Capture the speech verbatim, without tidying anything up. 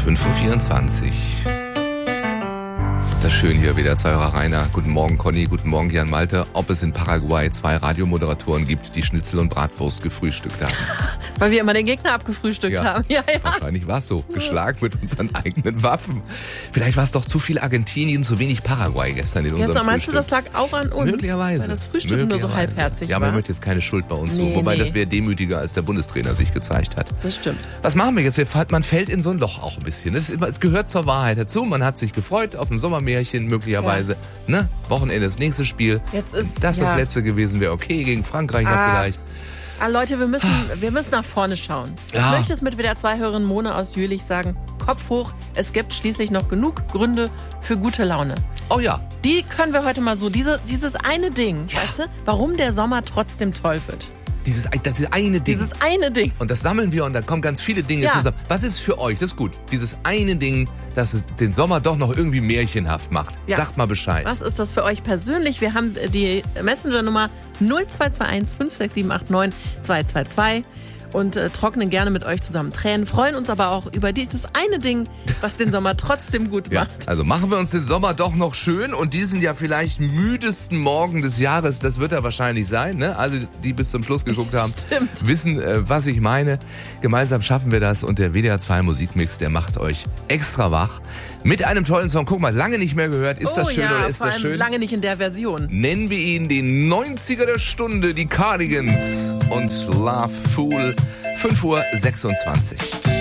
fünf Uhr vierundzwanzig. Das schön hier wieder, zwei Hörer Rainer. Guten Morgen Conny, guten Morgen Jan Malte. Ob es in Paraguay zwei Radiomoderatoren gibt, die Schnitzel und Bratwurst gefrühstückt haben. Weil wir immer den Gegner abgefrühstückt Ja, haben. Ja, ja. Wahrscheinlich war es so. Geschlagen mit unseren eigenen Waffen. Vielleicht war es doch zu viel Argentinien, zu wenig Paraguay gestern in unserem Gestern meinst du, Frühstück. das lag auch an uns? Möglicherweise. Weil das Frühstück nur so halbherzig ja, war. aber ich möchte jetzt keine Schuld bei uns Nee, so. Wobei, nee. das wäre demütiger, als der Bundestrainer sich gezeigt hat. Das stimmt. Was machen wir jetzt? Wir, man fällt in so ein Loch auch ein bisschen. Es, es gehört zur Wahrheit dazu. Man hat sich gefreut auf ein Sommermärchen, möglicherweise. Ja. Ne? Wochenende das nächste Spiel. Jetzt ist, das ja. das letzte gewesen wäre okay, gegen Frankreich ah. ja vielleicht. Ah, Leute, wir müssen, wir müssen nach vorne schauen. Ja. Ich möchte es mit W D R zwei Hörerin Mona aus Jülich sagen. Kopf hoch, es gibt schließlich noch genug Gründe für gute Laune. Oh ja. Die können wir heute mal so, diese, dieses eine Ding, ja. weißt du, warum der Sommer trotzdem toll wird. Dieses, das eine Ding. Dieses eine Ding. Und das sammeln wir und dann kommen ganz viele Dinge ja. zusammen. Was ist für euch, das ist gut, dieses eine Ding, das es den Sommer doch noch irgendwie märchenhaft macht? Ja. Sagt mal Bescheid. Was ist das für euch persönlich? Wir haben die Messenger-Nummer null zwei zwei eins fünf sechs sieben acht neun zwei zwei zwei und äh, trocknen gerne mit euch zusammen Tränen, freuen uns aber auch über dieses eine Ding, was den Sommer trotzdem gut macht. Ja, also machen wir uns den Sommer doch noch schön und diesen ja vielleicht müdesten Morgen des Jahres, das wird er wahrscheinlich sein, ne? Also die bis zum Schluss geguckt haben, Stimmt. wissen, äh, was ich meine. Gemeinsam schaffen wir das und der W D R zwei Musikmix, der macht euch extra wach. Mit einem tollen Song. Guck mal, lange nicht mehr gehört. Ist oh, das schön ja, oder ist vor das allem schön? Lange nicht in der Version. Nennen wir ihn den neunziger der Stunde, die Cardigans und Love Fool. fünf Uhr sechsundzwanzig.